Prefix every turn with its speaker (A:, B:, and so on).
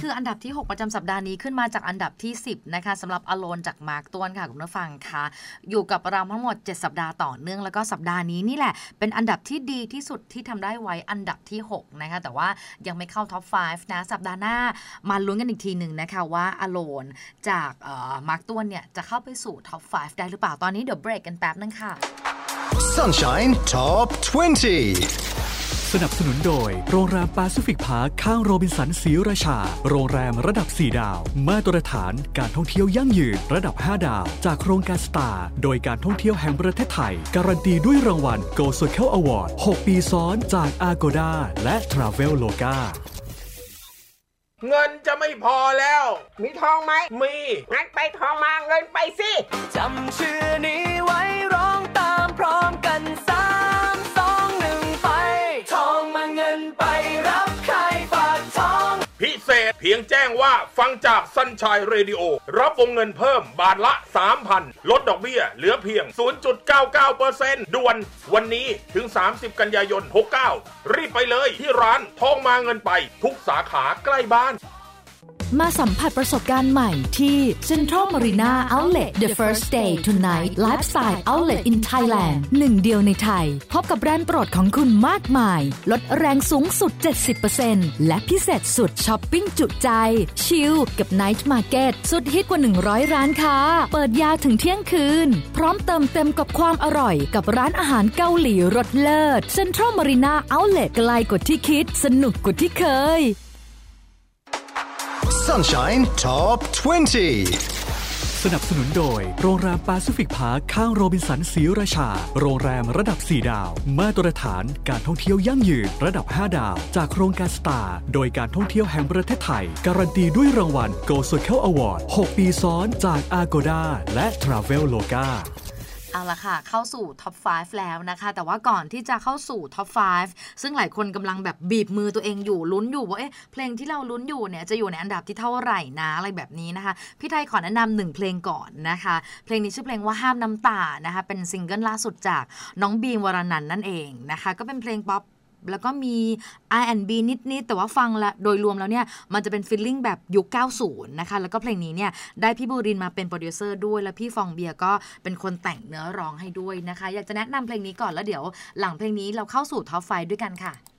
A: คืออันดับที่6ประจำสัปดาห์นี้ขึ้นมาจากอันดับที่10นะคะสำหรับ Alone จากมาร์คต้วนค่ะคุณผู้ฟังค่ะอยู่กับเราทั้งหมด7สัปดาห์ต่อเนื่องแล้วก็สัปดาห์นี้นี่แหละเป็นอันดับที่ดีที่สุดที่ทำได้ไว้อันดับที่6นะคะแต่ว่ายังไม่เข้าท็อป5นะสัปดาห์หน้ามาลุ้นกันอีกทีนึงนะคะว่า Alone จากมาร์คต้วนเนี่ยจะเข้าไปสู่ท็อป5ได้หรือเปล่าตอนนี้เดี๋ยวเบรกกันแป๊บนึงค่ะ
B: Sunshine Top 20
C: สนับสนุนโดยโรงแรมแปซิฟิกพาร์คข้างโรบินสันศรีราชาโรงแรมระดับ4ดาวมาตรฐานการท่องเที่ยวยั่งยืนระดับ5ดาวจากโครงการสตาร์โดยการท่องเที่ยวแห่งประเทศไทยการันตีด้วยรางวัล Go Circle Award 6 ปีซ้อนจาก Agoda และ Traveloka
D: เงินจะไม่พอแล้ว
E: มีทองไหม
D: มี
E: งั้นไปทองมาเงินไปสิ
F: จำชื่อนี้ไว้ร้องตามพร้อมกัน3 2 1ไปทองมาเงินไปรับใครฝากทอง
D: พิเศษเพียงแจ้งว่าฟังจาก Sunshine Radio รับวงเงินเพิ่มบาทละ 3,000 ลดดอกเบี้ยเหลือเพียง 0.99% ด่วนวันนี้ถึง30กันยายน69รีบไปเลยที่ร้านทองมาเงินไปทุกสาขาใกล้บ้าน
G: มาสัมผัสประสบการณ์ใหม่ที่ Central Marina Outlet The First Day Tonight Lifestyle Outlet in Thailand หนึ่งเดียวในไทยพบกับแบรนด์โปรดของคุณมากมายลดแรงสูงสุด 70% และพิเศษสุดช้อปปิ้งจุใจชิลกับ Night Market สุดฮิตกว่า100ร้านค้าเปิดยาวถึงเที่ยงคืนพร้อมเติมเต็มกับความอร่อยกับร้านอาหารเกาหลีรสเลิศ Central Marina Outlet ไกลกว่าที่คิดสนุกกว่าที่เคย
B: Sunshine Top 20
C: สนับสนุนโดยโรงแรมแปซิฟิกพาร์คข้างโรบินสันศรีราชาโรงแรมระดับ4ดาวมาตรฐานการท่องเที่ยวยั่งยืนระดับ5ดาวจากโครงการสตาร์โดยการท่องเที่ยวแห่งประเทศไทยการันตีด้วยรางวัล Go Circle Award 6 ปีซ้อนจาก Agoda และ Traveloka
A: เอาละค่ะเข้าสู่ท็อป 5 แล้วนะคะแต่ว่าก่อนที่จะเข้าสู่ท็อป 5 ซึ่งหลายคนกำลังแบบบีบมือตัวเองอยู่ลุ้นอยู่ว่าเพลงที่เราลุ้นอยู่เนี่ยจะอยู่ในอันดับที่เท่าไหร่นะอะไรแบบนี้นะคะพี่ไทยขอแนะนำ1เพลงก่อนนะคะเพลงนี้ชื่อเพลงว่าห้ามน้ำตานะคะเป็นซิงเกิลล่าสุดจากน้องบีมวรนันท์นั่นเองนะคะก็เป็นเพลงป๊อปแล้วก็มี R&B นิดๆแต่ว่าฟังละโดยรวมแล้วเนี่ยมันจะเป็นฟีลลิ่งแบบยุค 90 นะคะแล้วก็เพลงนี้เนี่ยได้พี่บูรินทร์มาเป็นโปรดิวเซอร์ด้วยและพี่ฟองเบียร์ก็เป็นคนแต่งเนื้อร้องให้ด้วยนะคะอยากจะแนะนำเพลงนี้ก่อนแล้วเดี๋ยวหลังเพลงนี้เราเข้าสู่ท็อป 5 ด้วยกันค่ะ